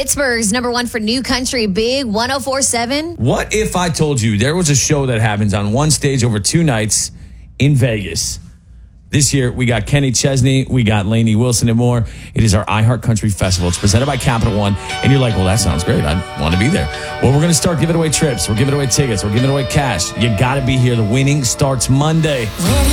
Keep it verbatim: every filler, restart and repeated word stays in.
Pittsburgh's number one for new country, Big one oh four point seven. What if I told you there was a show that happens on one stage over two nights in Vegas? This year, we got Kenny Chesney, we got Lainey Wilson and more. It is our iHeart Country Festival. It's presented by Capital One. And you're like, well, that sounds great. I want to be there. Well, we're going to start giving away trips. We're giving away tickets. We're giving away cash. You got to be here. The winning starts Monday.